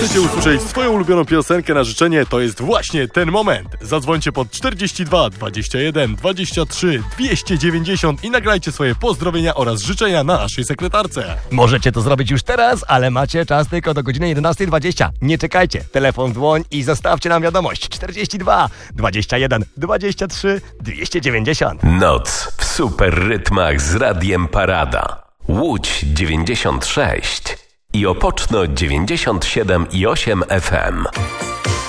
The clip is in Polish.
chcecie usłyszeć swoją ulubioną piosenkę na życzenie, to jest właśnie ten moment. Zadzwońcie pod 42 21 23 290 i nagrajcie swoje pozdrowienia oraz życzenia na naszej sekretarce. Możecie to zrobić już teraz, ale macie czas tylko do godziny 11:20. Nie czekajcie. Telefon w dłoń i zostawcie nam wiadomość. 42 21 23 290. Noc w super rytmach z Radiem Parada. Łódź 96 i Opoczno 97,8 FM.